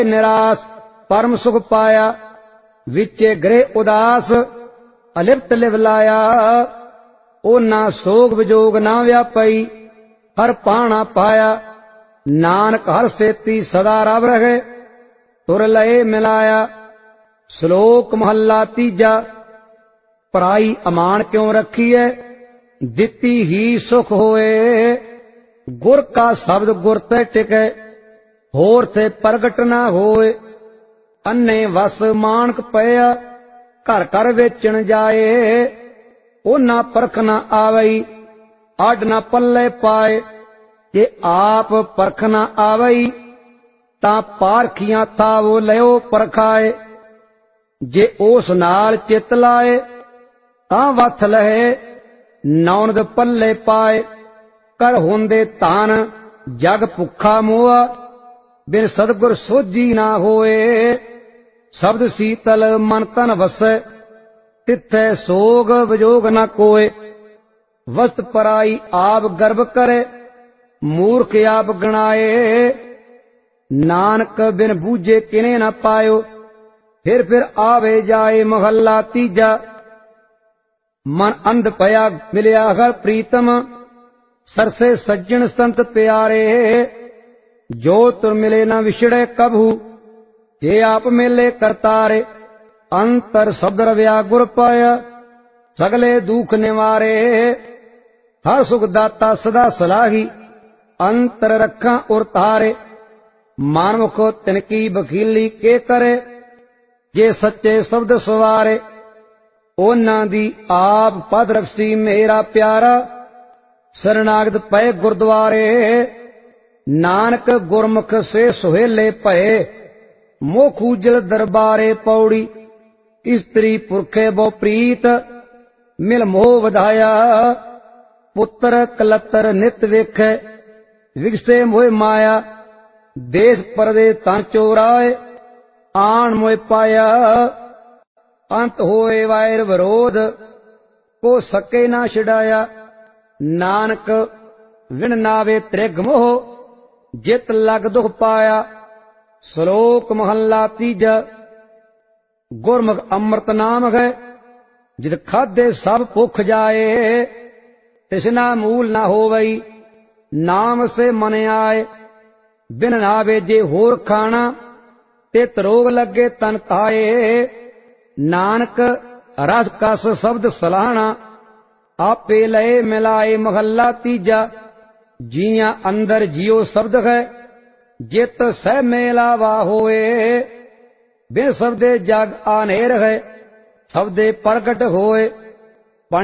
निराश परम सुख पाया, विचे गृह उदास अलिप्त लिव लाया। ओना सोग विजोग ना व्यापई, हर पाणा पाया। नानक हर सेती सदा रव रहे, तुर लए मिलाया। श्लोक महला तीजा। पराई अमान क्यों रखी है, दिती ही सुख होए। गुर का शब्द गुर ते टिके, होर थे प्रगट ना होए। अन्ने वस मानक पया, घर घर वेचण जाए। ओना परख न आवई, आड न पल्ले पाए। जे आप परख न आवई, तां पारखियां थावो लयो परखाए। जे ओस नाल चित लाए, तां वथ लहे नौनद पल्ले पाए। कर होंदे तान जग भुखा मोआ, बिन सतगुर सोझी ना होए। शब्द सीतल मन तन वसै, तिथै सोग विजोग न कोय। वस्त पराई आप गर्भ करे, मूर्ख आप गणाए। नानक बिन बूझे किने न पायो, फिर आवे जाए। महला तीजा। मन अंध पया मिलिया हर प्रीतम, सरसे सज्जन संत प्यारे। जो तुर मिले न विछड़े कभू, ये आप मेले करतारे। अंतर शब्द रव्या गुर पाया, सगले दुख निवारे। हर सुख दाता सदा सलाही, अंतर रखा उर तारे। मानमुख तिनकी बखीली के करे, जे सच्चे शब्द सवारे। ओना दी आप पद रखसी मेरा प्यारा, शरणागत पए गुरद्वारे। नानक गुरमुख से सुहेले पए, मोख उजल दरबारे। पौड़ी स्त्री पुरखे बो प्रीत, मिल मोह वधाया। पुत्र कलतर नित वेखे, विगसे मोह माया। देश परदेस तन चोराए, आन मोह पाया। अंत होए वायर विरोध, को सके ना छिड़ाया। नानक विण नावे त्रिग मोह, जित लग दुख पाया। श्लोक महला तीजा। गुरमुख अमृत नाम है, जित खादे सब भुख जाए। तिसना मूल ना होवई, नाम से मन आए। बिन नावे जे होर खाना, तित रोग लगे तन ताए। नानक रस कस शब्द सलाहना, आपे लए मिलाए। महला तीजा। जिया अंदर जियो शब्द है, जित सह मेलावा होए। बिन शब्दे जग आनेर है, शब्दे प्रगट होए।